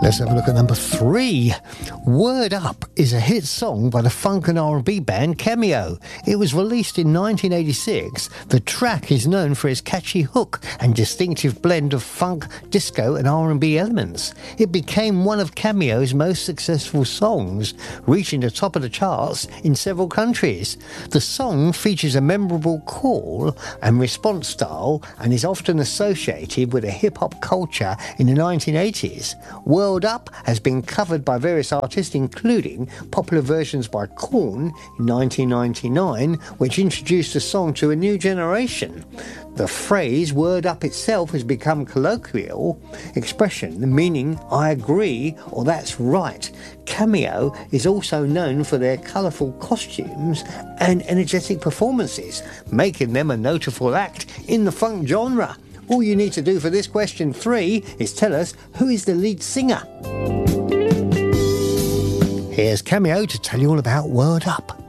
Let's have a look at number 3. Word Up is a hit song by the funk and R&B band Cameo. It was released in 1986. The track is known for its catchy hook and distinctive blend of funk, disco and R&B elements. It became one of Cameo's most successful songs, reaching the top of the charts in several countries. The song features a memorable call and response style and is often associated with a hip-hop culture in the 1980s. Word Up has been covered by various artists, including popular versions by Korn in 1999, which introduced the song to a new generation. The phrase Word Up itself has become colloquial expression meaning I agree or that's right. Cameo is also known for their colourful costumes and energetic performances, making them a notable act in the funk genre. All you need to do for this question 3 is tell us who is the lead singer. Here's Cameo to tell you all about Word Up.